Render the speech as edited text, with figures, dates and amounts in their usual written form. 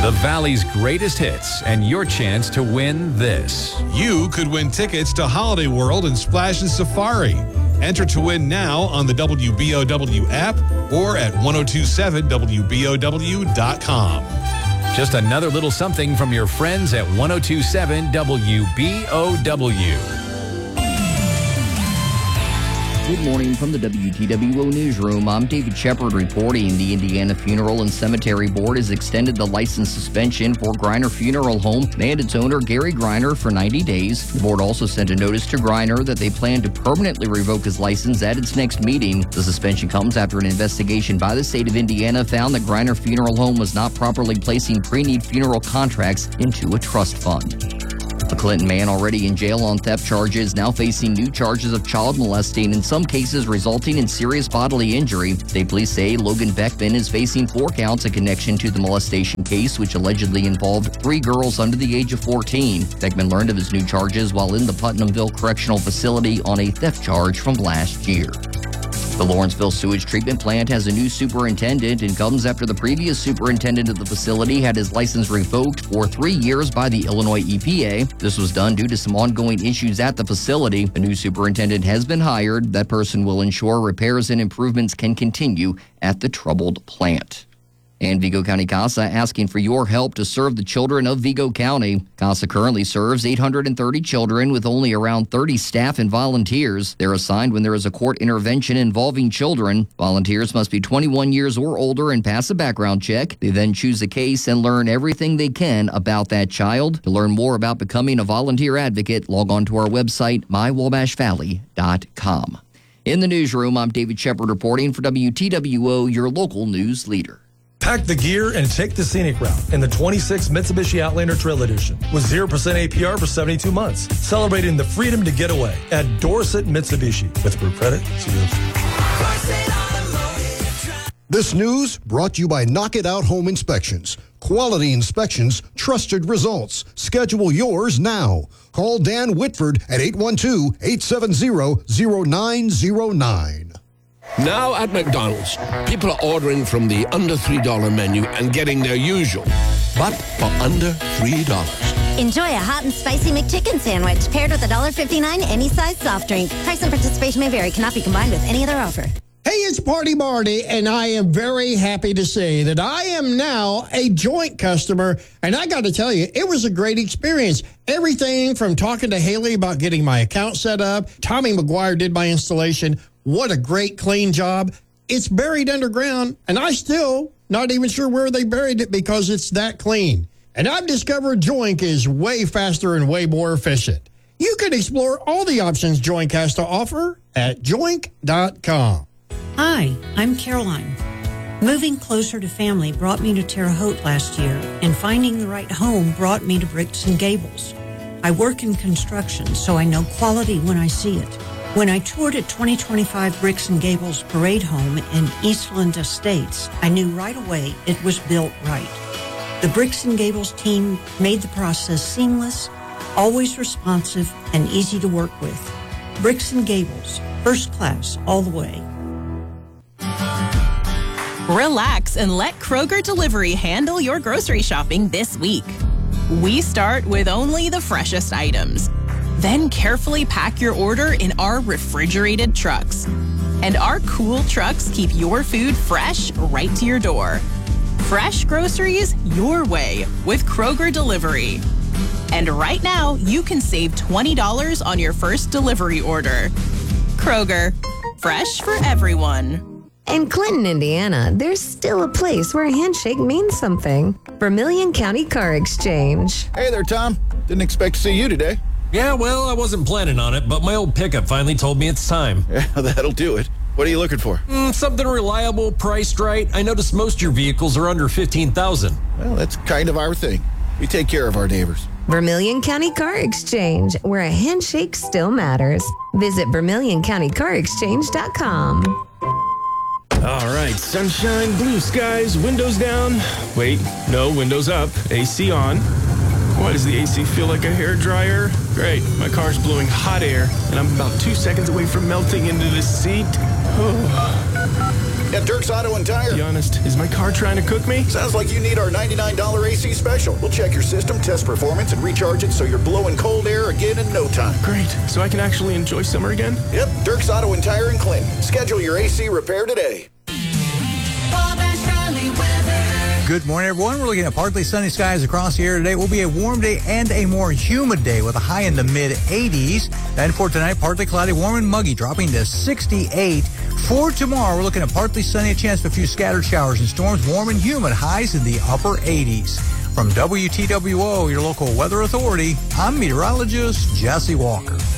The Valley's greatest hits and your chance to win this. You could win tickets to Holiday World and Splash and Safari. Enter to win now on the WBOW app or at 1027WBOW.com. Just another little something from your friends at 1027 WBOW. Good morning from the WTWO Newsroom. I'm David Shepard reporting. The Indiana Funeral and Cemetery Board has extended the license suspension for Greiner Funeral Home and its owner, Gary Greiner, for 90 days. The board also sent a notice to Greiner that they plan to permanently revoke his license at its next meeting. The suspension comes after an investigation by the state of Indiana found that Greiner Funeral Home was not properly placing pre-need funeral contracts into a trust fund. A Clinton man already in jail on theft charges now facing new charges of child molesting, in some cases resulting in serious bodily injury. State police say Logan Beckman is facing 4 counts in connection to the molestation case, which allegedly involved 3 girls under the age of 14. Beckman learned of his new charges while in the Putnamville Correctional Facility on a theft charge from last year. The Lawrenceville Sewage Treatment Plant has a new superintendent and comes after the previous superintendent of the facility had his license revoked for 3 years by the Illinois EPA. This was done due to some ongoing issues at the facility. A new superintendent has been hired. That person will ensure repairs and improvements can continue at the troubled plant. And Vigo County CASA asking for your help to serve the children of Vigo County. CASA currently serves 830 children with only around 30 staff and volunteers. They're assigned when there is a court intervention involving children. Volunteers must be 21 years or older and pass a background check. They then choose a case and learn everything they can about that child. To learn more about becoming a volunteer advocate, log on to our website, mywabashvalley.com. In the newsroom, I'm David Shepard reporting for WTWO, your local news leader. Pack the gear and take the scenic route in the 26 Mitsubishi Outlander Trail Edition with 0% APR for 72 months. Celebrating the freedom to get away at Dorset Mitsubishi with group credit. See you. This news brought to you by Knock It Out Home Inspections. Quality inspections, trusted results. Schedule yours now. Call Dan Whitford at 812-870-0909. Now at McDonald's, people are ordering from the under $3 menu and getting their usual, but for under $3. Enjoy a hot and spicy McChicken sandwich paired with $1.59 any size soft drink. Price and participation may vary. Cannot be combined with any other offer. Hey, it's Party Marty, and I am very happy to say that I am now a Joint customer, and I got to tell you, it was a great experience. Everything from talking to Haley about getting my account set up, Tommy McGuire did my installation. What a great, clean job. It's buried underground, and I still not even sure where they buried it because it's that clean. And I've discovered Joink is way faster and way more efficient. You can explore all the options Joink has to offer at joink.com. Hi, I'm Caroline. Moving closer to family brought me to Terre Haute last year, and finding the right home brought me to Bricks and Gables. I work in construction, so I know quality when I see it. When I toured at 2025 Bricks and Gables Parade Home in Eastland Estates, I knew right away it was built right. The Bricks and Gables team made the process seamless, always responsive, and easy to work with. Bricks and Gables, first class all the way. Relax and let Kroger Delivery handle your grocery shopping this week. We start with only the freshest items. Then carefully pack your order in our refrigerated trucks. And our cool trucks keep your food fresh right to your door. Fresh groceries your way with Kroger Delivery. And right now, you can save $20 on your first delivery order. Kroger, fresh for everyone. In Clinton, Indiana, there's still a place where a handshake means something. Vermilion County Car Exchange. Hey there, Tom. Didn't expect to see you today. Yeah, well, I wasn't planning on it, but my old pickup finally told me it's time. Yeah, that'll do it. What are you looking for? Something reliable, priced right. I noticed most of your vehicles are under $15,000. Well, that's kind of our thing. We take care of our neighbors. Vermilion County Car Exchange, where a handshake still matters. Visit VermilionCountyCarExchange.com. All right, sunshine, blue skies, windows down. Wait, no, windows up, AC on. Why does the AC feel like a hairdryer? Great, my car's blowing hot air, and I'm about 2 seconds away from melting into the seat. at Dirk's Auto and Tire. Be honest, is my car trying to cook me? Sounds like you need our $99 AC special. We'll check your system, test performance, and recharge it so you're blowing cold air again in no time. Great. So I can actually enjoy summer again? Yep, Dirk's Auto and Tire in Clinton. Schedule your AC repair today. Good morning, everyone. We're looking at partly sunny skies across the air today. It will be a warm day and a more humid day with a high in the mid-80s. And for tonight, partly cloudy, warm and muggy, dropping to 68. For tomorrow, we're looking at partly sunny, a chance for a few scattered showers and storms, warm and humid, highs in the upper 80s. From WTWO, your local weather authority, I'm meteorologist Jesse Walker.